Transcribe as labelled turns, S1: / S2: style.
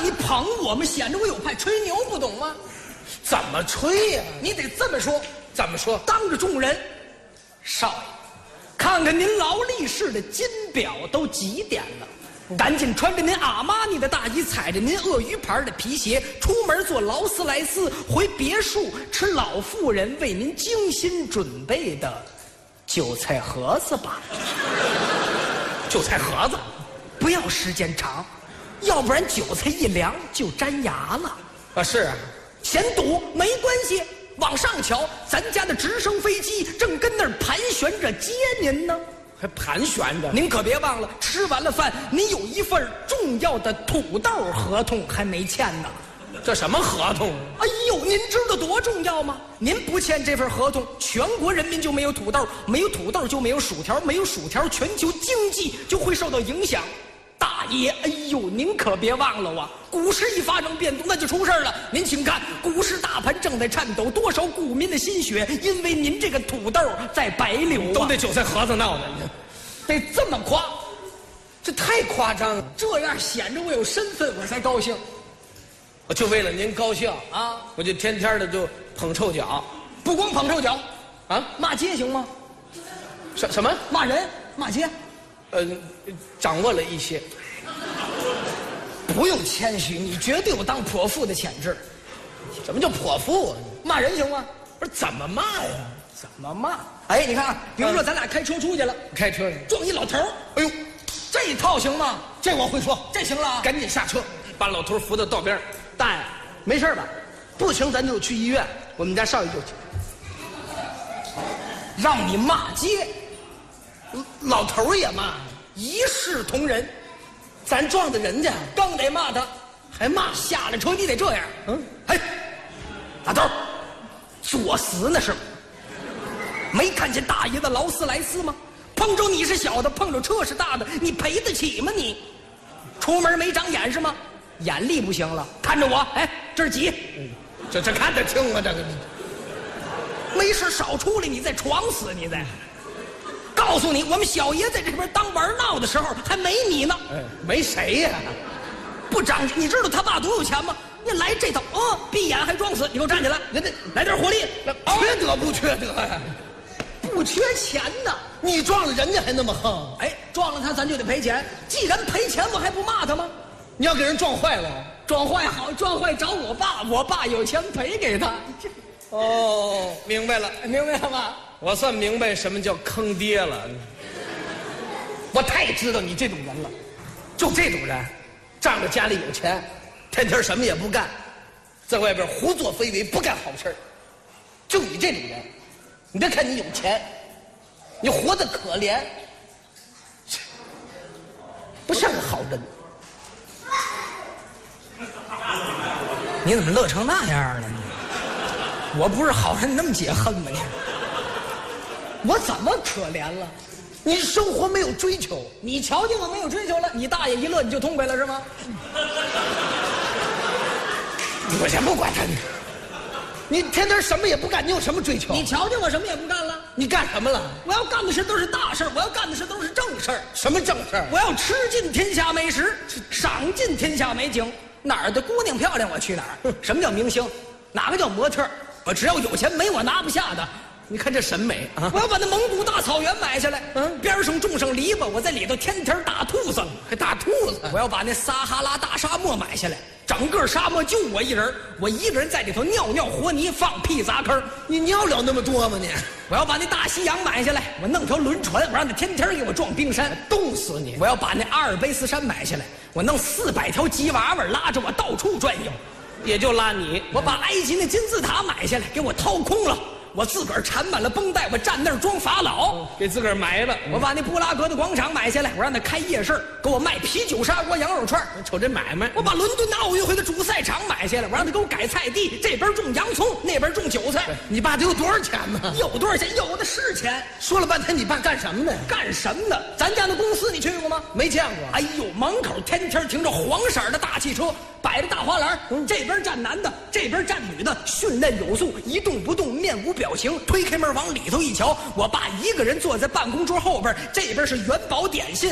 S1: 让你捧我们，显得我有派，吹牛不懂吗？
S2: 怎么吹呀？
S1: 你得这么说，
S2: 怎么说？
S1: 当着众人，少爷，看看您劳力士的金表都几点了？赶紧穿着您阿玛尼的大衣，踩着您鳄鱼牌的皮鞋，出门坐劳斯莱斯，回别墅吃老妇人为您精心准备的韭菜盒子吧。
S2: 韭菜盒子，
S1: 不要时间长，要不然韭菜一凉就粘牙了。
S2: 啊，是啊，
S1: 嫌堵没关系，往上瞧，咱家的直升飞机正跟那儿盘旋着接您呢。
S2: 还盘旋着。
S1: 您可别忘了，吃完了饭，您有一份重要的土豆合同还没签呢。
S2: 这什么合同？
S1: 哎呦，您知道多重要吗？您不签这份合同，全国人民就没有土豆，没有土豆就没有薯条，没有薯条，全球经济就会受到影响。大爷，哎呦，您可别忘了啊！股市一发生变动，那就出事了。您请看，股市大盘正在颤抖，多少股民的心血因为您这个土豆在白流啊！
S2: 都那韭菜盒子闹的，
S1: 得这么夸，
S2: 这太夸张了。
S1: 这样显着我有身份，我才高兴。
S2: 我就为了您高兴
S1: 啊，
S2: 我就天天的就捧臭脚，
S1: 不光捧臭脚，
S2: 啊，
S1: 骂街行吗？
S2: 什么？
S1: 骂人、骂街，
S2: 掌握了一些。
S1: 不用谦虚，你绝对有当泼妇的潜质。
S2: 什么叫泼妇啊？
S1: 骂人行吗？
S2: 不是怎么骂呀？
S1: 怎么骂？哎，你看啊，比如说咱俩开车出去了，
S2: 开车去，
S1: 撞一老头儿，
S2: 哎呦，
S1: 这一套行吗？
S2: 这我会说，
S1: 这行了啊。
S2: 赶紧下车，把老头扶到道边。
S1: 大爷，没事吧？不行，咱就去医院。我们家少爷就去。让你骂街，
S2: 老头也骂，
S1: 一视同仁。
S2: 咱撞的人家，
S1: 刚得骂他，
S2: 还骂。
S1: 下了车你得这样。嘿，老头，作死呢是吗？没看见大爷的劳斯莱斯吗？碰着你是小的，碰着车是大的，你赔得起吗你？出门没长眼是吗？眼力不行了，看着我，哎，这是几？
S2: 这看得清吗？这个
S1: 没事少出来，你再闯死你再。告诉你，我们小爷在这边当玩闹的时候还没你呢。
S2: 哎，没谁呀，
S1: 不长进。你知道他爸多有钱吗？你来这套，闭眼还装死，你给我站起来，
S2: 人家
S1: 来点火力。
S2: 缺德不缺德呀？
S1: 不缺钱呢，
S2: 你撞了人家还那么横？
S1: 哎，撞了他咱就得赔钱。既然赔钱，我还不骂他吗？
S2: 你要给人撞坏了，
S1: 撞坏好，撞坏找我爸，我爸有钱赔给他。
S2: 哦，明白了，
S1: 明白了吗？
S2: 我算明白什么叫坑爹了。我太知道你这种人了，就这种人，仗着家里有钱，天天什么也不干，在外边胡作非为，不干好事儿。就你这种人，你别看你有钱，你活得可怜，不像个好人。
S1: 你怎么乐成那样了？我不是好人，那么解恨吗你？我怎么可怜了？
S2: 你生活没有追求，
S1: 你瞧见我没有追求了，你大爷一乐你就痛快了是吗？
S2: 我先不管他你天天什么也不干，你有什么追求？
S1: 你瞧见我什么也不干了？
S2: 你干什么了？
S1: 我要干的事都是大事，我要干的事都是正事儿。
S2: 什么正事儿？
S1: 我要吃尽天下美食，赏尽天下美景，哪儿的姑娘漂亮我去哪儿。什么叫明星？哪个叫模特？我只要有钱，没我拿不下的。
S2: 你看这审美啊！
S1: 我要把那蒙古大草原买下来，边上种上篱笆，我在里头天天打兔子，
S2: 还打兔子。
S1: 我要把那撒哈拉大沙漠买下来，整个沙漠就我一人，我一个人在里头尿尿和泥，放屁砸坑。
S2: 你尿了那么多吗你？
S1: 我要把那大西洋买下来，我弄条轮船，我让它天天给我撞冰山，
S2: 冻死你。
S1: 我要把那阿尔卑斯山买下来，我弄400条吉娃娃拉着我到处转悠，
S2: 也就拉你。
S1: 我把埃及那金字塔买下来，给我掏空了。我自个儿缠满了绷带，我站那儿装法老，
S2: 给自个儿埋了。
S1: 我把那布拉格的广场买下来，我让他开夜市，给我卖啤酒、砂锅、羊肉串。
S2: 瞅这买卖。
S1: 我把伦敦的奥运会的主赛场买下来，我让他给我改菜地，这边种洋葱，那边种韭菜。
S2: 你爸得有多少钱呢？
S1: 有多少钱？有的是钱。
S2: 说了半天，你爸干什么呢？
S1: 干什么的？咱家那公司你去过吗？
S2: 没见过。
S1: 哎呦，门口天天停着黄色的大汽车，摆着大花篮，这边站男的，这边站女的，训练有素，一动不动，面无表情。推开门往里头一瞧，我爸一个人坐在办公桌后边，这边是元宝点心。